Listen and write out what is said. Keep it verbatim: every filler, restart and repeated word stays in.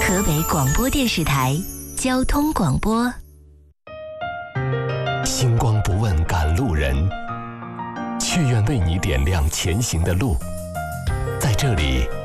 河北广播电视台交通广播。 星光不问赶路人，却愿为你点亮前行的路。在这里，